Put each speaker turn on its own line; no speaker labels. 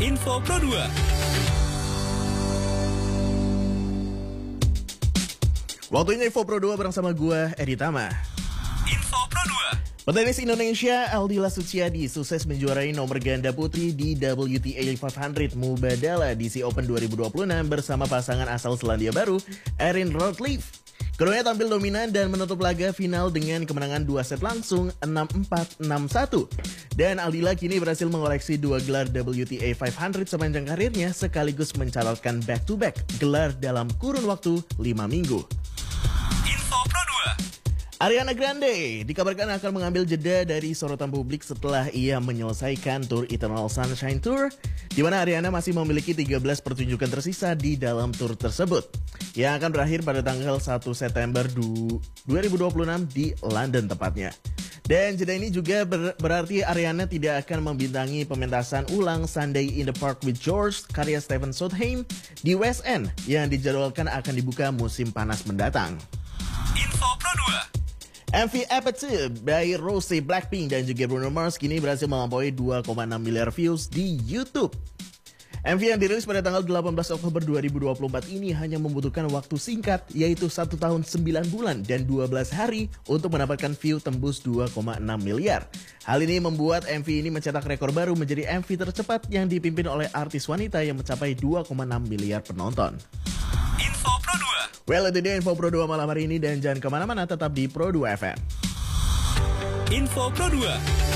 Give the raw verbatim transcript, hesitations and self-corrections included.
Info Pro dua.
Waktunya Info Pro dua bareng sama gue, Edi Tama.
Info Pro dua.
Petenis Indonesia Aldila Suciadi sukses menjuarai nomor ganda putri di W T A lima ratus Mubadala D C Open dua ribu dua puluh enam bersama pasangan asal Selandia Baru, Erin Routliffe. Keduanya tampil dominan dan menutup laga final dengan kemenangan dua set langsung enam empat enam satu. Dan Aldila kini berhasil mengoleksi dua gelar W T A lima ratus sepanjang karirnya sekaligus mencatatkan back-to-back gelar dalam kurun waktu lima minggu.
Info Pro dua.
Ariana Grande dikabarkan akan mengambil jeda dari sorotan publik setelah ia menyelesaikan tur Eternal Sunshine Tour, di mana Ariana masih memiliki tiga belas pertunjukan tersisa di dalam tur tersebut, yang akan berakhir pada tanggal satu September dua ribu dua puluh enam di London tepatnya. Dan jeda ini juga ber- berarti Ariana tidak akan membintangi pementasan ulang Sunday in the Park with George karya Stephen Sondheim di West End yang dijadwalkan akan dibuka musim panas mendatang.
Info Pro dua.
M V Appetite by Rosé, Blackpink dan juga Bruno Mars kini berhasil melampaui dua koma enam miliar views di YouTube. M V yang dirilis pada tanggal delapan belas Oktober dua ribu dua puluh empat ini hanya membutuhkan waktu singkat, yaitu satu tahun sembilan bulan dan dua belas hari untuk mendapatkan view tembus dua koma enam miliar. Hal ini membuat M V ini mencetak rekor baru menjadi M V tercepat yang dipimpin oleh artis wanita yang mencapai dua koma enam miliar penonton.
Info Pro dua.
Well, itu dia Info Pro dua malam hari ini dan jangan kemana-mana, tetap di Pro dua F M.
Info Pro dua.